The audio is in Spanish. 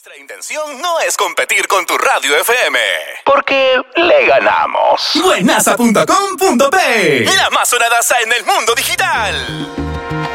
Nuestra intención no es competir con tu radio FM, porque le ganamos. Buenaza.com.p, la más sonada en el mundo digital.